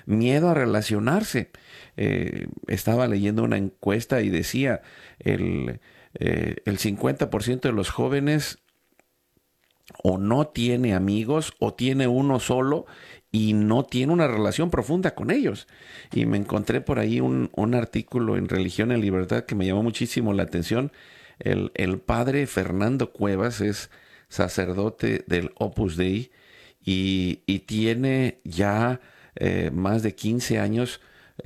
miedo a relacionarse. Estaba leyendo una encuesta y decía el 50% de los jóvenes o no tiene amigos o tiene uno solo y no tiene una relación profunda con ellos. Y me encontré por ahí un artículo en Religión en Libertad que me llamó muchísimo la atención. El padre Fernando Cuevas es sacerdote del Opus Dei y tiene ya más de 15 años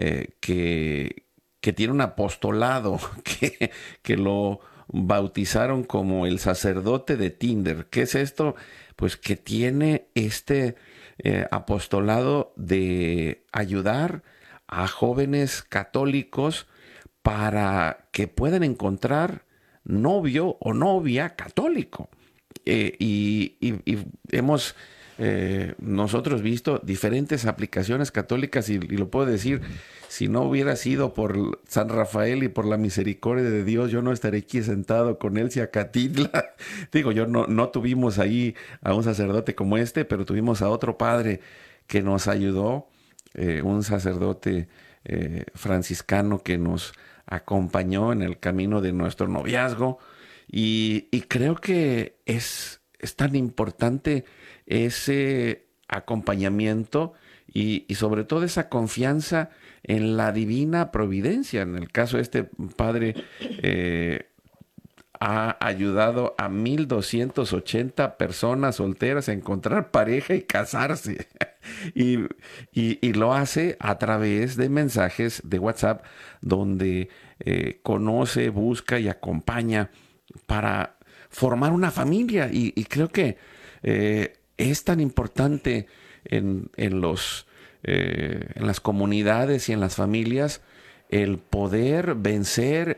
que tiene un apostolado que lo bautizaron como el sacerdote de Tinder. ¿Qué es esto? Pues que tiene este apostolado de ayudar a jóvenes católicos para que puedan encontrar novio o novia católico. Y hemos nosotros visto diferentes aplicaciones católicas y lo puedo decir, si no hubiera sido por San Rafael y por la misericordia de Dios, yo no estaría aquí sentado con Elsie Acatitla. Digo, yo no tuvimos ahí a un sacerdote como este, pero tuvimos a otro padre que nos ayudó, un sacerdote franciscano que nos acompañó en el camino de nuestro noviazgo. Y creo que es tan importante ese acompañamiento y sobre todo esa confianza en la divina providencia. En el caso de este padre, ha ayudado a 1,280 personas solteras a encontrar pareja y casarse. Y, y lo hace a través de mensajes de WhatsApp donde conoce, busca y acompaña para formar una familia. Y creo que es tan importante en las comunidades y en las familias el poder vencer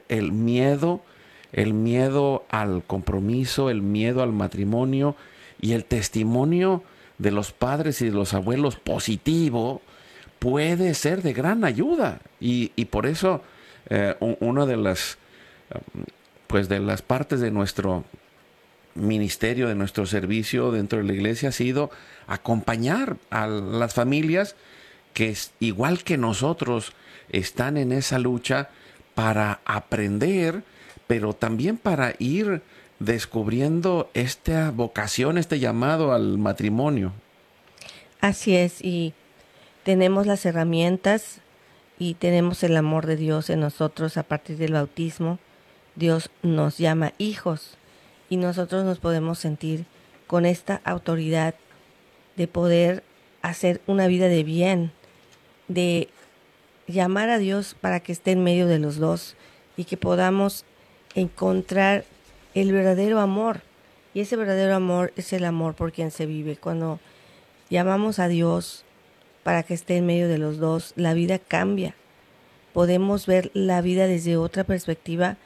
el miedo al compromiso, el miedo al matrimonio y el testimonio de los padres y de los abuelos positivo puede ser de gran ayuda. Y por eso una de las pues de las partes de nuestro ministerio, de nuestro servicio dentro de la iglesia ha sido acompañar a las familias que igual que nosotros están en esa lucha para aprender, pero también para ir descubriendo esta vocación, este llamado al matrimonio. Así es, y tenemos las herramientas y tenemos el amor de Dios en nosotros a partir del bautismo. Dios nos llama hijos y nosotros nos podemos sentir con esta autoridad de poder hacer una vida de bien, de llamar a Dios para que esté en medio de los dos y que podamos encontrar el verdadero amor. Y ese verdadero amor es el amor por quien se vive. Cuando llamamos a Dios para que esté en medio de los dos, la vida cambia. Podemos ver la vida desde otra perspectiva.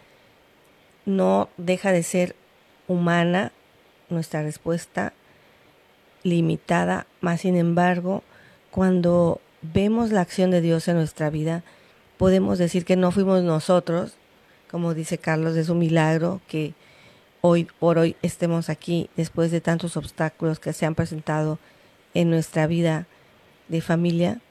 No deja de ser humana nuestra respuesta, limitada, más sin embargo, cuando vemos la acción de Dios en nuestra vida, podemos decir que no fuimos nosotros, como dice Carlos, es un milagro que por hoy estemos aquí después de tantos obstáculos que se han presentado en nuestra vida de familia.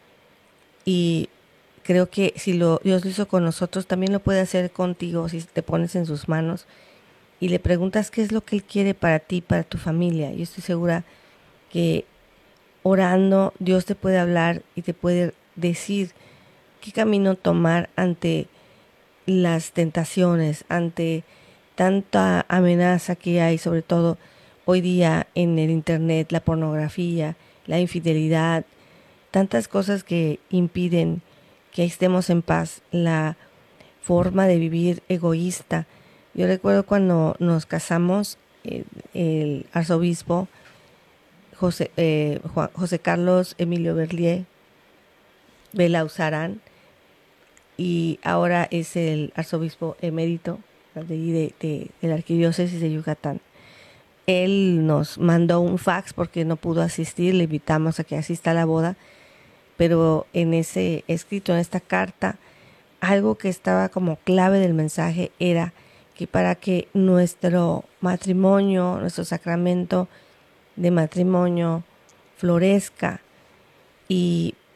Y creo que si Dios lo hizo con nosotros, también lo puede hacer contigo si te pones en sus manos y le preguntas qué es lo que Él quiere para ti, para tu familia. Yo estoy segura que orando Dios te puede hablar y te puede decir qué camino tomar ante las tentaciones, ante tanta amenaza que hay, sobre todo hoy día en el internet, la pornografía, la infidelidad, tantas cosas que impiden que estemos en paz, la forma de vivir egoísta. Yo recuerdo cuando nos casamos, el arzobispo José Carlos Emilio Berlier Belauzarán, y ahora es el arzobispo emérito de la arquidiócesis de Yucatán. Él nos mandó un fax porque no pudo asistir, le invitamos a que asista a la boda, pero en ese escrito, en esta carta, algo que estaba como clave del mensaje era que para que nuestro matrimonio, nuestro sacramento de matrimonio florezca y